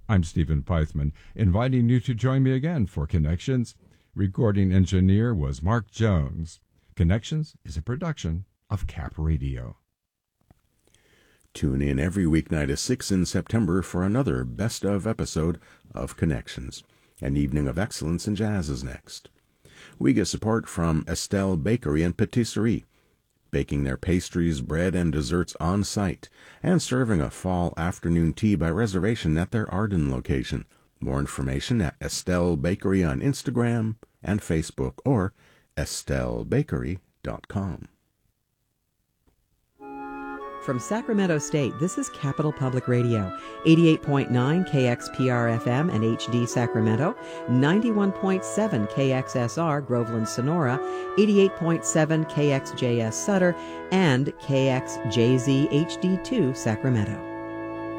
I'm Stephen Pythman, inviting you to join me again for Connections. Recording engineer was Mark Jones. Connections is a production of Cap Radio. Tune in every weeknight at 6 in September for another Best Of episode of Connections. An evening of excellence in jazz is next. We get support from Estelle Bakery and Patisserie, baking their pastries, bread, and desserts on site, and serving a fall afternoon tea by reservation at their Arden location. More information at Estelle Bakery on Instagram and Facebook or estellebakery.com. From Sacramento State, this is Capital Public Radio, 88.9 KXPR-FM and HD Sacramento, 91.7 KXSR Groveland Sonora, 88.7 KXJS Sutter, and KXJZ HD2 Sacramento.